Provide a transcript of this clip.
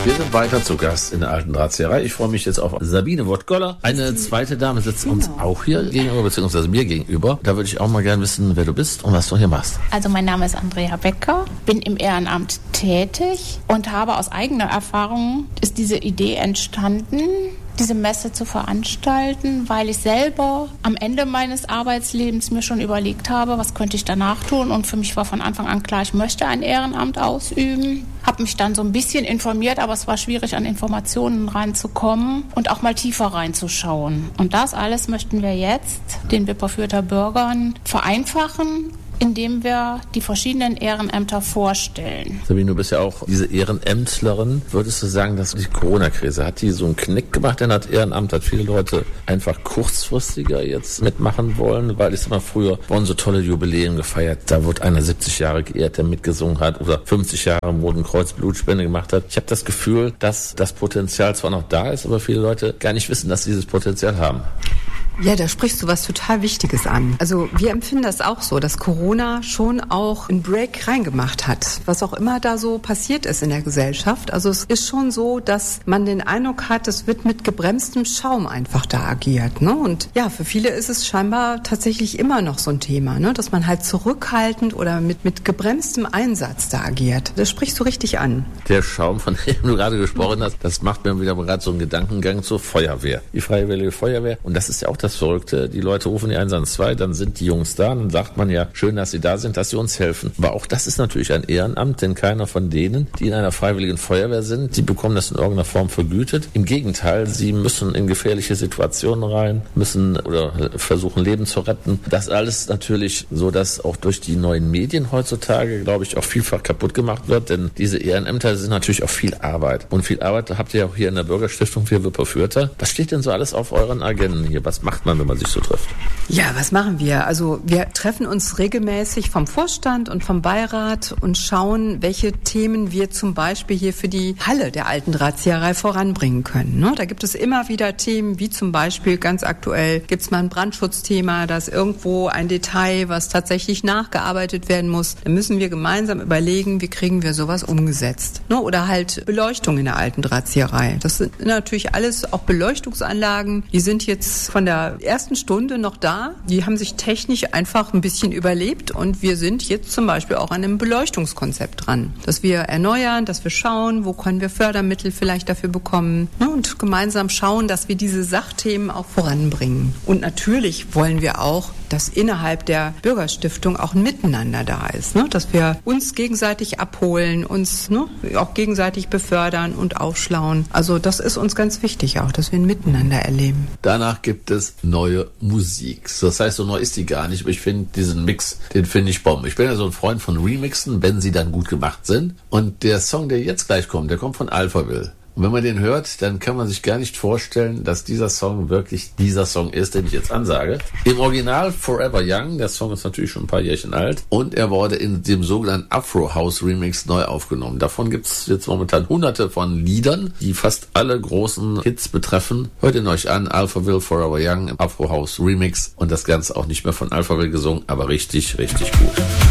Wir sind weiter zu Gast in der Alten Drahtzieherei. Ich freue mich jetzt auf Sabine Wodgoller. Eine zweite Dame sitzt uns auch hier gegenüber, beziehungsweise mir gegenüber. Da würde ich auch mal gerne wissen, wer du bist und was du hier machst. Also mein Name ist Andrea Becker, bin im Ehrenamt tätig und habe aus eigener Erfahrung ist diese Idee entstanden, diese Messe zu veranstalten, weil ich selber am Ende meines Arbeitslebens mir schon überlegt habe, was könnte ich danach tun. Und für mich war von Anfang an klar, ich möchte ein Ehrenamt ausüben. Habe mich dann so ein bisschen informiert, aber es war schwierig, an Informationen reinzukommen und auch mal tiefer reinzuschauen. Und das alles möchten wir jetzt den Wipperfürther Bürgern vereinfachen, indem wir die verschiedenen Ehrenämter vorstellen. Sabine, du bist ja auch diese Ehrenämtlerin. Würdest du sagen, dass die Corona-Krise, hat die so einen Knick gemacht in das Ehrenamt, dass viele Leute einfach kurzfristiger jetzt mitmachen wollen? Weil ich sag mal, früher wurden so tolle Jubiläen gefeiert. Da wurde einer 70 Jahre geehrt, der mitgesungen hat, oder 50 Jahre, wo ein Kreuz Blutspende gemacht hat. Ich habe das Gefühl, dass das Potenzial zwar noch da ist, aber viele Leute gar nicht wissen, dass sie dieses Potenzial haben. Ja, da sprichst du was total Wichtiges an. Also wir empfinden das auch so, dass Corona schon auch einen Break reingemacht hat, was auch immer da so passiert ist in der Gesellschaft. Also es ist schon so, dass man den Eindruck hat, es wird mit gebremstem Schaum einfach da agiert, ne? Und ja, für viele ist es scheinbar tatsächlich immer noch so ein Thema, ne? Dass man halt zurückhaltend oder mit gebremstem Einsatz da agiert. Das sprichst du richtig an. Der Schaum, von dem du gerade gesprochen hast, das macht mir wieder gerade so einen Gedankengang zur Feuerwehr. Die Freiwillige Feuerwehr. Und das ist ja auch das Verrückte. Die Leute rufen die 112, dann sind die Jungs da. Dann sagt man ja, schön, dass sie da sind, dass sie uns helfen. Aber auch das ist natürlich ein Ehrenamt, denn keiner von denen, die in einer freiwilligen Feuerwehr sind, die bekommen das in irgendeiner Form vergütet. Im Gegenteil, sie müssen in gefährliche Situationen rein, müssen oder versuchen, Leben zu retten. Das alles natürlich so, dass auch durch die neuen Medien heutzutage, glaube ich, auch vielfach kaputt gemacht wird, denn diese Ehrenämter sind natürlich auch viel Arbeit. Und viel Arbeit habt ihr auch hier in der Bürgerstiftung für Wipperfürther. Was steht denn so alles auf euren Agenden hier? Was macht man, wenn man sich so trifft? Ja, was machen wir? Also wir treffen uns regelmäßig vom Vorstand und vom Beirat und schauen, welche Themen wir zum Beispiel hier für die Halle der Alten Drahtzieherei voranbringen können. Ne? Da gibt es immer wieder Themen, wie zum Beispiel ganz aktuell gibt es mal ein Brandschutzthema, da ist irgendwo ein Detail, was tatsächlich nachgearbeitet werden muss. Da müssen wir gemeinsam überlegen, wie kriegen wir sowas umgesetzt. Ne? Oder halt Beleuchtung in der Alten Drahtzieherei. Das sind natürlich alles auch Beleuchtungsanlagen, die sind jetzt von der ersten Stunde noch da. Die haben sich technisch einfach ein bisschen überlebt und wir sind jetzt zum Beispiel auch an einem Beleuchtungskonzept dran, dass wir erneuern, dass wir schauen, wo können wir Fördermittel vielleicht dafür bekommen, ne, und gemeinsam schauen, dass wir diese Sachthemen auch voranbringen. Und natürlich wollen wir auch, dass innerhalb der Bürgerstiftung auch ein Miteinander da ist, ne, dass wir uns gegenseitig abholen, uns auch gegenseitig befördern und aufschlauen. Also das ist uns ganz wichtig auch, dass wir ein Miteinander erleben. Danach gibt es neue Musik. Das heißt, so neu ist die gar nicht, aber ich finde diesen Mix, den finde ich Bombe. Ich bin ja so ein Freund von Remixen, wenn sie dann gut gemacht sind. Und der Song, der jetzt gleich kommt, der kommt von Alphaville. Und wenn man den hört, dann kann man sich gar nicht vorstellen, dass dieser Song wirklich dieser Song ist, den ich jetzt ansage. Im Original Forever Young, der Song ist natürlich schon ein paar Jährchen alt, und er wurde in dem sogenannten Afro House Remix neu aufgenommen. Davon gibt es jetzt momentan hunderte von Liedern, die fast alle großen Hits betreffen. Hört ihn euch an, Alphaville Forever Young im Afro House Remix, und das Ganze auch nicht mehr von Alphaville gesungen, aber richtig, richtig gut.